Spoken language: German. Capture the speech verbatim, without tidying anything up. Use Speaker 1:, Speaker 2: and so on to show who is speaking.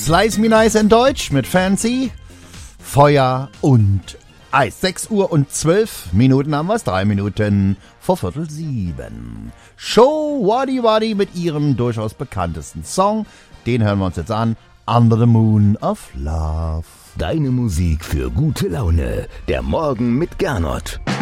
Speaker 1: Slice Me Nice in Deutsch mit Fancy, Feuer und Eis. sechs Uhr und zwölf Minuten haben wir's, drei Minuten vor Viertel sieben. Show Waddy Waddy mit ihrem durchaus bekanntesten Song. Den hören wir uns jetzt an. Under the Moon of Love.
Speaker 2: Deine Musik für gute Laune. Der Morgen mit Gernot.